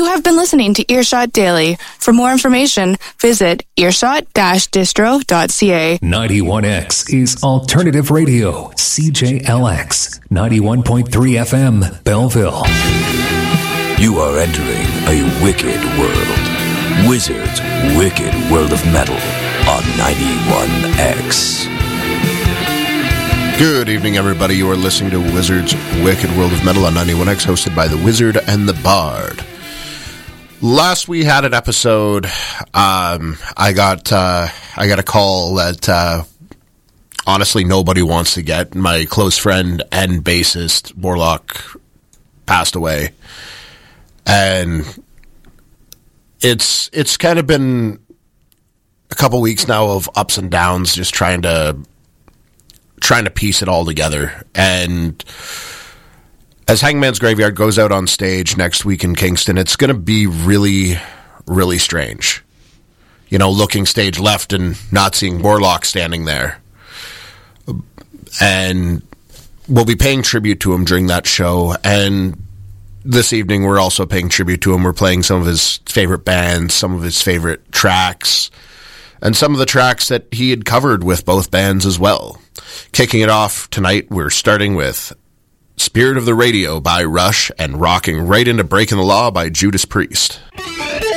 You have been listening to Earshot Daily. For more information, visit earshot-distro.ca. 91X is Alternative Radio, CJLX, 91.3 FM, Belleville. You are entering a wicked world. Wizard's Wicked World of Metal on 91X. Good evening, everybody. You are listening to Wizard's Wicked World of Metal on 91X, hosted by the Wizard and the Bard. Last we had an episode, I got a call that honestly nobody wants to get. My close friend and bassist Morlock passed away, and it's kind of been a couple weeks now of ups and downs, just trying to piece it all together. And as Hangman's Graveyard goes out on stage next week in Kingston, it's going to be really, really strange. You know, looking stage left and not seeing Morlock standing there. And we'll be paying tribute to him during that show. And this evening, we're also paying tribute to him. We're playing some of his favorite bands, some of his favorite tracks, and some of the tracks that he had covered with both bands as well. Kicking it off tonight, we're starting with Spirit of the Radio by Rush and rocking right into Breaking the Law by Judas Priest.